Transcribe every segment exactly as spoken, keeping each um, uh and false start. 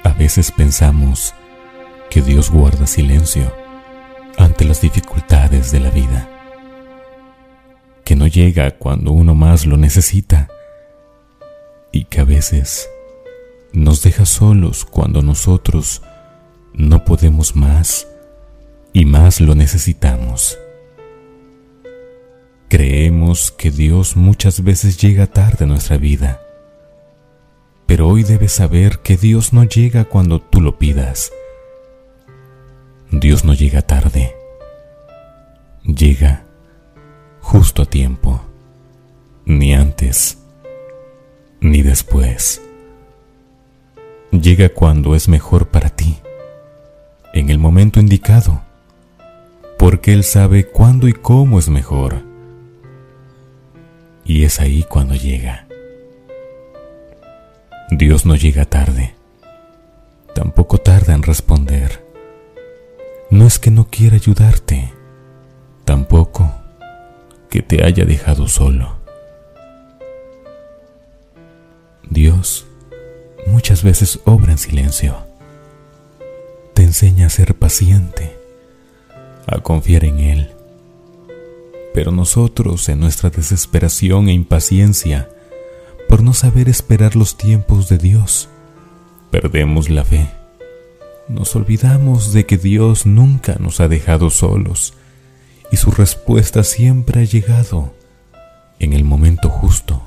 A veces pensamos que Dios guarda silencio ante las dificultades de la vida, que no llega cuando uno más lo necesita y que a veces nos deja solos cuando nosotros no podemos más y más lo necesitamos. Creemos que Dios muchas veces llega tarde a nuestra vida, pero hoy debes saber que Dios no llega cuando tú lo pidas. Dios no llega tarde, llega justo a tiempo, ni antes ni después. Llega cuando es mejor para ti, en el momento indicado, porque Él sabe cuándo y cómo es mejor. Y es ahí cuando llega. Dios no llega tarde, tampoco tarda en responder. No es que no quiera ayudarte, tampoco que te haya dejado solo. Dios muchas veces obra en silencio. Te enseña a ser paciente, a confiar en Él. Pero nosotros, en nuestra desesperación e impaciencia por no saber esperar los tiempos de Dios, perdemos la fe. Nos olvidamos de que Dios nunca nos ha dejado solos y su respuesta siempre ha llegado en el momento justo.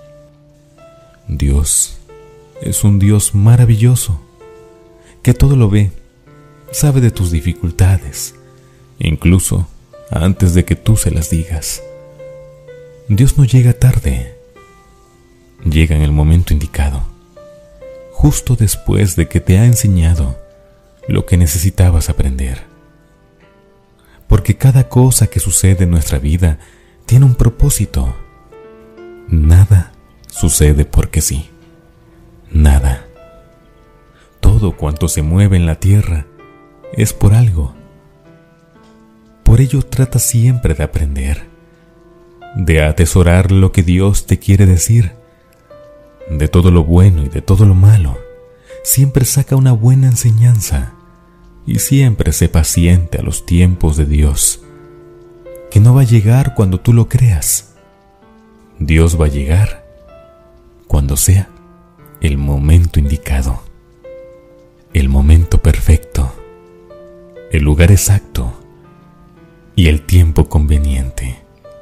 Dios es un Dios maravilloso que todo lo ve, sabe de tus dificultades, incluso antes de que tú se las digas. Dios no llega tarde, llega en el momento indicado, justo después de que te ha enseñado lo que necesitabas aprender. Porque cada cosa que sucede en nuestra vida tiene un propósito. Nada sucede porque sí. Nada. Todo cuanto se mueve en la tierra es por algo. Por ello trata siempre de aprender, de atesorar lo que Dios te quiere decir. De todo lo bueno y de todo lo malo, siempre saca una buena enseñanza y siempre sé paciente a los tiempos de Dios, que no va a llegar cuando tú lo creas. Dios va a llegar cuando sea el momento indicado, el momento perfecto, el lugar exacto y el tiempo conveniente.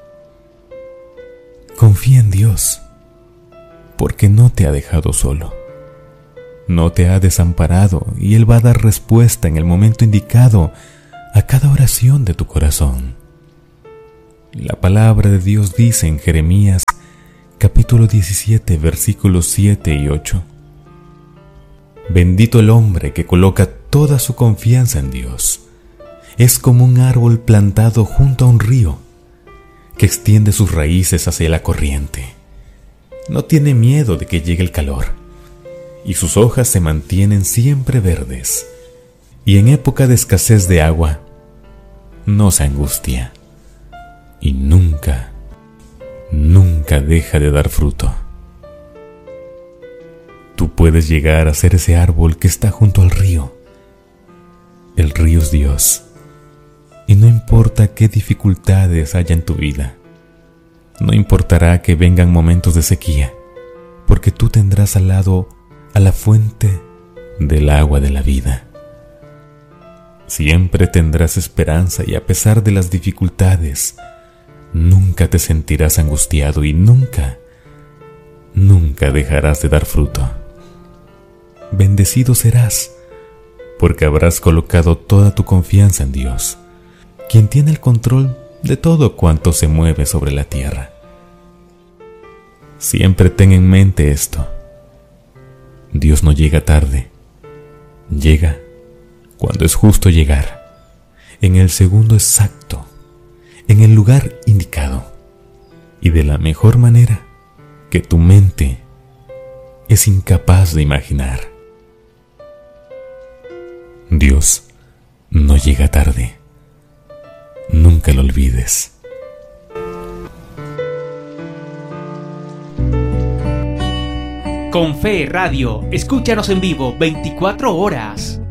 Confía en Dios, porque no te ha dejado solo, no te ha desamparado y Él va a dar respuesta en el momento indicado a cada oración de tu corazón. La palabra de Dios dice en Jeremías capítulo diecisiete versículos siete y ocho: Bendito el hombre que coloca toda su confianza en Dios. Es como un árbol plantado junto a un río, que extiende sus raíces hacia la corriente. No tiene miedo de que llegue el calor, y sus hojas se mantienen siempre verdes, y en época de escasez de agua no se angustia, y nunca, nunca deja de dar fruto. Tú puedes llegar a ser ese árbol que está junto al río. El río es Dios, y no importa qué dificultades haya en tu vida, no importará que vengan momentos de sequía, porque tú tendrás al lado a la fuente del agua de la vida. Siempre tendrás esperanza y a pesar de las dificultades, nunca te sentirás angustiado y nunca, nunca dejarás de dar fruto. Bendecido serás, porque habrás colocado toda tu confianza en Dios, quien tiene el control de todo cuanto se mueve sobre la tierra. Siempre ten en mente esto: Dios no llega tarde, llega cuando es justo llegar, en el segundo exacto, en el lugar indicado y de la mejor manera que tu mente es incapaz de imaginar. Dios no llega tarde. Nunca lo olvides. Con Fe Radio, escúchanos en vivo veinticuatro horas.